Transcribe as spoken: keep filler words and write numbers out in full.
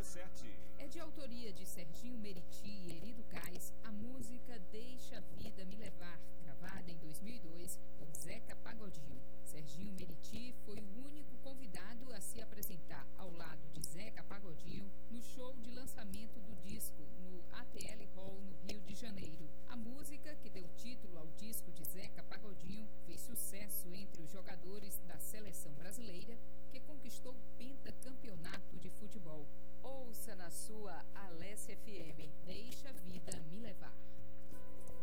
sete. É de autoria de Serginho Meriti e Eri do Cais, a música Deixa a Vida Me Levar, gravada em dois mil e dois